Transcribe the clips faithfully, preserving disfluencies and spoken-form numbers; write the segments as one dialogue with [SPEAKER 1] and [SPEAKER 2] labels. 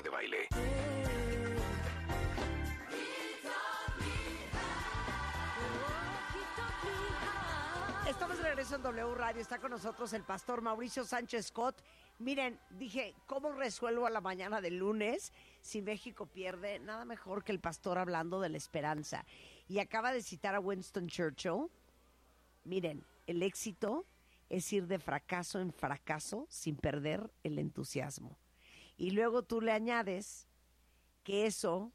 [SPEAKER 1] de Baile.
[SPEAKER 2] Estamos de regreso en W Radio. Está con nosotros el pastor Mauricio Sánchez Scott. Miren, dije, ¿cómo resuelvo a la mañana del lunes si México pierde? Nada mejor que el pastor hablando de la esperanza. Y acaba de citar a Winston Churchill. Miren, el éxito es ir de fracaso en fracaso sin perder el entusiasmo. Y luego tú le añades que eso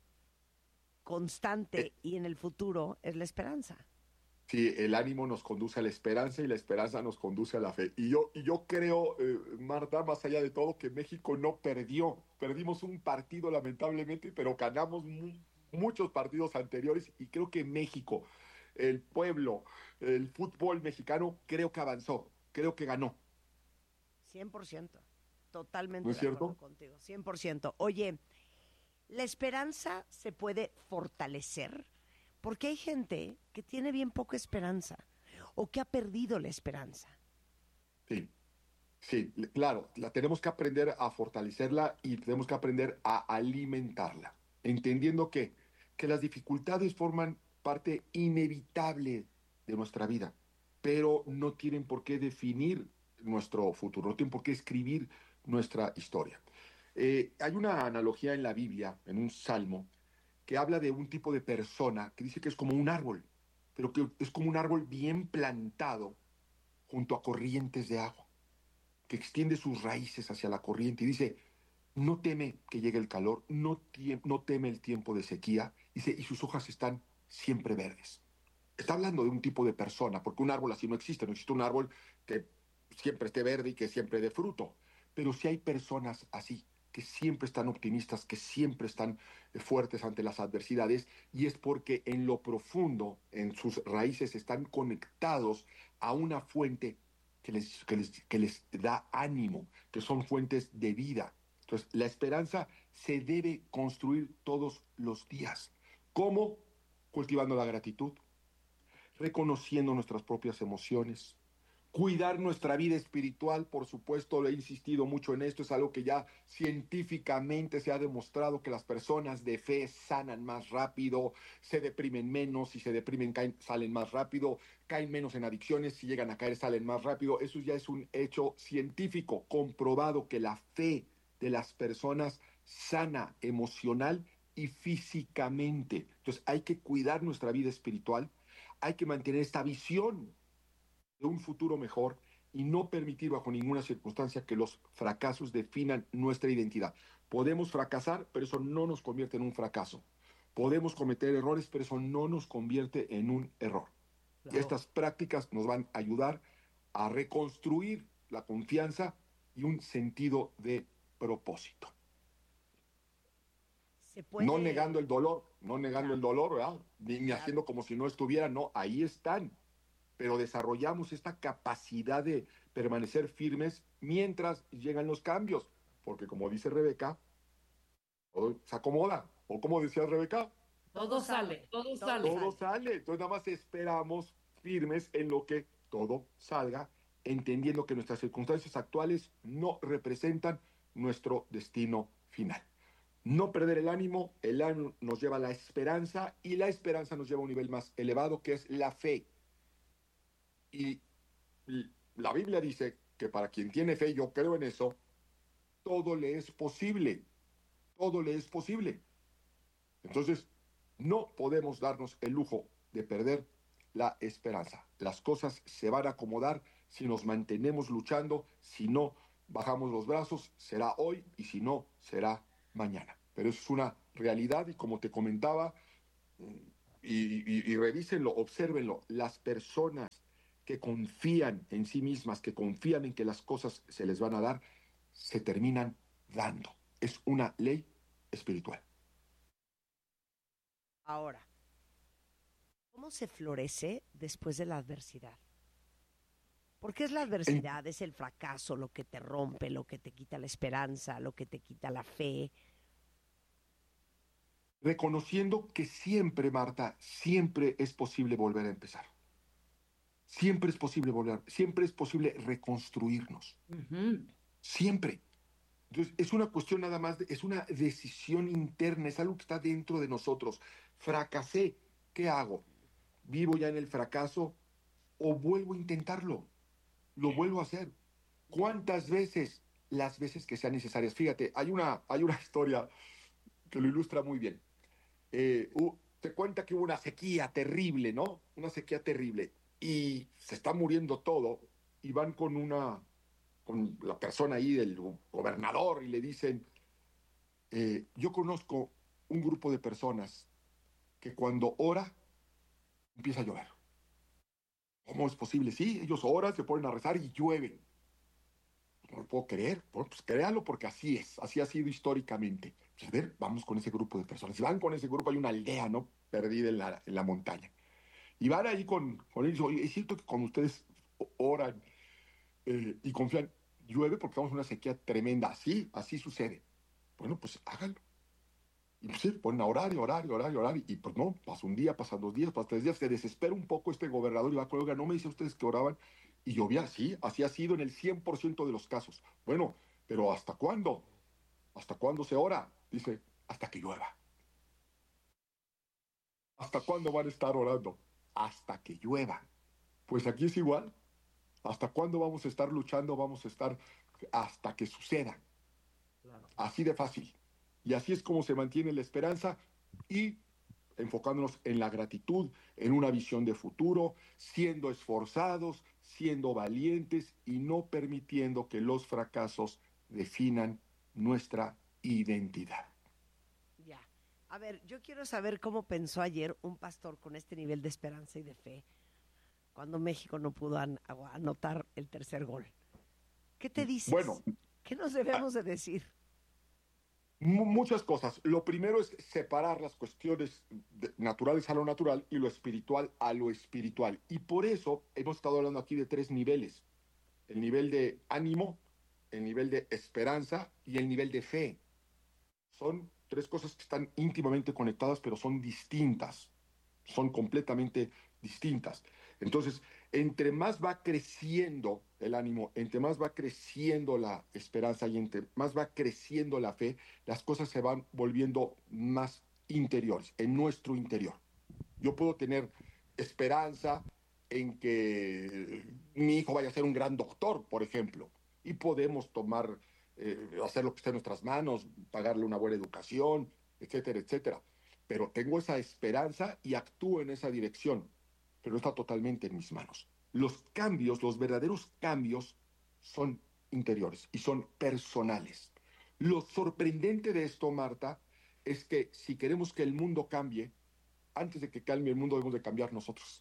[SPEAKER 2] constante y en el futuro es la esperanza.
[SPEAKER 3] Sí, el ánimo nos conduce a la esperanza y la esperanza nos conduce a la fe. Y yo, y yo creo, eh, Marta, más allá de todo, que México no perdió. Perdimos un partido, lamentablemente, pero ganamos mu- muchos partidos anteriores y creo que México, el pueblo, el fútbol mexicano, creo que avanzó, creo que ganó.
[SPEAKER 2] cien por ciento.
[SPEAKER 3] ¿No
[SPEAKER 2] Totalmente
[SPEAKER 3] es
[SPEAKER 2] de acuerdo
[SPEAKER 3] cierto?
[SPEAKER 2] contigo. cien por ciento. Oye, ¿la esperanza se puede fortalecer? Porque hay gente que tiene bien poca esperanza o que ha perdido la esperanza.
[SPEAKER 3] Sí, sí, l- claro, la tenemos que aprender a fortalecerla y tenemos que aprender a alimentarla, entendiendo que, que las dificultades forman parte inevitable de nuestra vida, pero no tienen por qué definir nuestro futuro, no tienen por qué escribir nuestra historia. Eh, hay una analogía en la Biblia, en un salmo, que habla de un tipo de persona que dice que es como un árbol, pero que es como un árbol bien plantado junto a corrientes de agua, que extiende sus raíces hacia la corriente y dice, no teme que llegue el calor, no, tie- no teme el tiempo de sequía, dice, y sus hojas están siempre verdes. Está hablando de un tipo de persona, porque un árbol así no existe, no existe un árbol que siempre esté verde y que siempre dé fruto, pero sí hay personas así, que siempre están optimistas, que siempre están eh, fuertes ante las adversidades, y es porque en lo profundo, en sus raíces, están conectados a una fuente que les, que les, que les da ánimo, que son fuentes de vida. Entonces, la esperanza se debe construir todos los días. ¿Cómo? Cultivando la gratitud, reconociendo nuestras propias emociones, cuidar nuestra vida espiritual, por supuesto, le he insistido mucho en esto, es algo que ya científicamente se ha demostrado que las personas de fe sanan más rápido, se deprimen menos, si se deprimen caen, salen más rápido, caen menos en adicciones, si llegan a caer salen más rápido, eso ya es un hecho científico, comprobado que la fe de las personas sana emocional y físicamente. Entonces hay que cuidar nuestra vida espiritual, hay que mantener esta visión de un futuro mejor y no permitir bajo ninguna circunstancia que los fracasos definan nuestra identidad. Podemos fracasar, pero eso no nos convierte en un fracaso. Podemos cometer errores, pero eso no nos convierte en un error. Y
[SPEAKER 2] Claro.
[SPEAKER 3] estas prácticas nos van a ayudar a reconstruir la confianza y un sentido de propósito.
[SPEAKER 2] Se
[SPEAKER 3] No negando
[SPEAKER 2] puede,
[SPEAKER 3] el dolor, no negando el
[SPEAKER 2] claro,
[SPEAKER 3] dolor, ¿verdad? Ni, ni
[SPEAKER 2] claro.
[SPEAKER 3] haciendo como si no estuviera, no, ahí están, pero desarrollamos esta capacidad de permanecer firmes mientras llegan los cambios, porque como dice Rebeca, todo se acomoda, o como decía Rebeca,
[SPEAKER 4] Todo sale, todo
[SPEAKER 2] Todo
[SPEAKER 4] sale.
[SPEAKER 3] todo
[SPEAKER 2] sale.
[SPEAKER 3] sale, entonces nada más esperamos firmes en lo que todo salga, entendiendo que nuestras circunstancias actuales no representan nuestro destino final. No perder el ánimo, el ánimo nos lleva a la esperanza y la esperanza nos lleva a un nivel más elevado que es la fe. Y la Biblia dice que para quien tiene fe, yo creo en eso, todo le es posible, todo le es posible. Entonces, no podemos darnos el lujo de perder la esperanza. Las cosas se van a acomodar si nos mantenemos luchando, si no bajamos los brazos, será hoy y si no, será mañana. Pero eso es una realidad y como te comentaba, y, y, y revísenlo, obsérvenlo, las personas que confían en sí mismas, que confían en que las cosas se les van a dar, se terminan dando. Es una ley espiritual.
[SPEAKER 2] Ahora, ¿cómo se florece después de la adversidad? Porque es la
[SPEAKER 3] En-
[SPEAKER 2] adversidad, es el fracaso, lo que te rompe, lo que te quita la esperanza, lo que te quita la fe.
[SPEAKER 3] reconociendo que siempre, Marta, siempre es posible volver a empezar. Siempre es posible volver, siempre es posible reconstruirnos.
[SPEAKER 4] Ujú.
[SPEAKER 3] Siempre. Entonces, es una cuestión nada más, de- es una decisión interna, es algo que está dentro de nosotros. Fracasé, ¿qué hago? ¿Vivo ya en el fracaso o vuelvo a intentarlo? Lo vuelvo a hacer.
[SPEAKER 2] Ya.
[SPEAKER 3] ¿Cuántas veces? Las veces que sean necesarias. Fíjate, hay una, hay una historia que lo ilustra muy bien. Eh, hu- te cuenta que hubo una sequía terrible, ¿no? Una sequía terrible. Y se está muriendo todo. Y van con una, con la persona ahí del gobernador y le dicen, eh, yo conozco un grupo de personas que cuando ora empieza a llover. ¿Cómo es posible? Sí, ellos oran, se ponen a rezar y llueven. No lo puedo creer. Bueno, pues créalo porque así es, así ha sido históricamente. Pues a ver, vamos con ese grupo de personas. Y van con ese grupo, hay una aldea, ¿no? Perdida en la, en la montaña. Y van ahí con, con ellos. Oye, es cierto que cuando ustedes oran eh, y confían, llueve porque estamos en una sequía tremenda. Así, así sucede. Bueno, pues háganlo. Y pues sí, ponen a orar y orar y orar y orar. Y pues no, pasa un día, pasan dos días, pasan tres días. Se desespera un poco este gobernador y va con oiga, no me dicen ustedes que oraban. Y llovía, sí, así ha sido en el cien por ciento de los casos. Bueno, pero ¿hasta cuándo? ¿Hasta cuándo se ora? Dice, hasta que llueva. ¿Hasta cuándo van a estar orando? Hasta que llueva. Pues aquí es igual. ¿Hasta cuándo vamos a estar luchando? Vamos a estar hasta que suceda.
[SPEAKER 4] Claro.
[SPEAKER 3] Así de fácil. Y así es como se mantiene la esperanza y enfocándonos en la gratitud, en una visión de futuro, siendo esforzados, siendo valientes y no permitiendo que los fracasos definan nuestra identidad.
[SPEAKER 2] Ya. A ver, yo quiero saber cómo pensó ayer un pastor con este nivel de esperanza y de fe cuando México no pudo an- anotar el tercer gol. ¿Qué te
[SPEAKER 3] Bueno,
[SPEAKER 2] dices? ¿Qué nos debemos de decir?
[SPEAKER 3] mu- muchas cosas. Lo primero es separar las cuestiones de- naturales a lo natural y lo espiritual a lo espiritual. Y por eso hemos estado hablando aquí de tres niveles. El nivel de ánimo, el nivel de esperanza y el nivel de fe. Son tres cosas que están íntimamente conectadas, pero son distintas. Son completamente distintas. Entonces, entre más va creciendo el ánimo, entre más va creciendo la esperanza y entre más va creciendo la fe, las cosas se van volviendo más interiores, en nuestro interior. Yo puedo tener esperanza en que mi hijo vaya a ser un gran doctor, por ejemplo, y podemos tomar, eh, hacer lo que esté en nuestras manos, pagarle una buena educación, etcétera, etcétera. Pero tengo esa esperanza y actúo en esa dirección, pero no está totalmente en mis manos. Los cambios, los verdaderos cambios, son interiores y son personales. Lo sorprendente de esto, Marta, es que si queremos que el mundo cambie, antes de que cambie el mundo debemos de cambiar nosotros.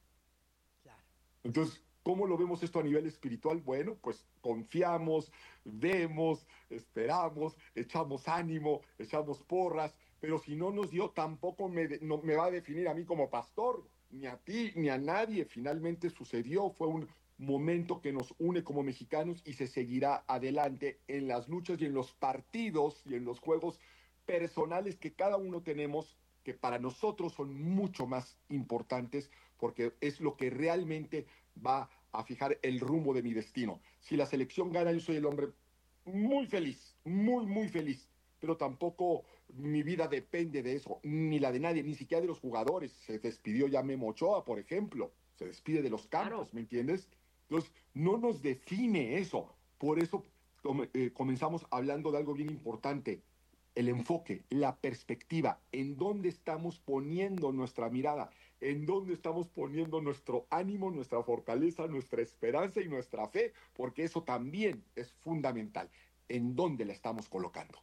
[SPEAKER 2] Claro.
[SPEAKER 3] Entonces, ¿cómo lo vemos esto a nivel espiritual? Bueno, pues confiamos, vemos, esperamos, echamos ánimo, echamos porras, pero si no nos dio, tampoco me, de- no, me va a definir a mí como pastor, ni a ti, ni a nadie. Finalmente sucedió, fue un momento que nos une como mexicanos y se seguirá adelante en las luchas y en los partidos y en los juegos personales que cada uno tenemos, que para nosotros son mucho más importantes porque es lo que realmente va a fijar el rumbo de mi destino. Si la selección gana, yo soy el hombre muy feliz, muy, muy feliz, pero tampoco mi vida depende de eso, ni la de nadie, ni siquiera de los jugadores. Se despidió ya Memo Ochoa, por ejemplo, se despide de los
[SPEAKER 4] Claro.
[SPEAKER 3] campos, ¿me entiendes? Entonces, no nos define eso. Por eso com eh, comenzamos hablando de algo bien importante, el enfoque, la perspectiva, en dónde estamos poniendo nuestra mirada, en dónde estamos poniendo nuestro ánimo, nuestra fortaleza, nuestra esperanza y nuestra fe, porque eso también es fundamental, en dónde la estamos colocando.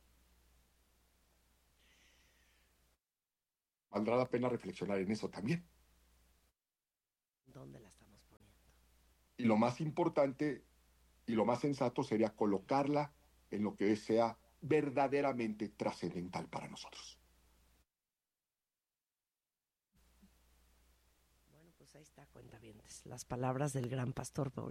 [SPEAKER 3] Valdrá la pena reflexionar en eso también.
[SPEAKER 2] ¿Dónde la estamos poniendo?
[SPEAKER 3] Y lo más importante y lo más sensato sería colocarla en lo que sea verdaderamente trascendental para nosotros.
[SPEAKER 2] Bueno, pues ahí está, cuentavientes. Las palabras del gran pastor Mauricio.